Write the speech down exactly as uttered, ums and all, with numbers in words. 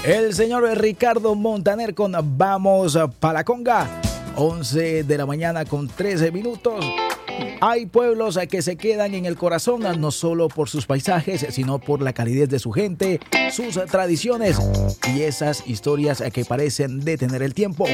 El señor Ricardo Montaner con Vamos pa' la Conga. once de la mañana con trece minutos. Hay pueblos que se quedan en el corazón no solo por sus paisajes, sino por la calidez de su gente, sus tradiciones y esas historias que parecen detener el tiempo.